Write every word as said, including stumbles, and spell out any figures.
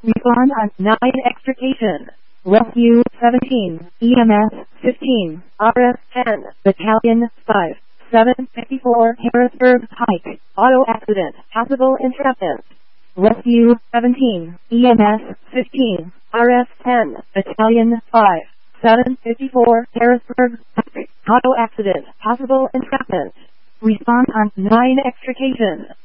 Respond on nine extrication. Rescue seventeen, E M S fifteen, R F ten, Battalion five, seven fifty-four Harrisburg Pike, auto accident, possible entrapment. Rescue seventeen, E M S fifteen, R F ten, Battalion five, seven fifty-four Harrisburg Pike, auto accident, possible entrapment. Respond on nine extrication.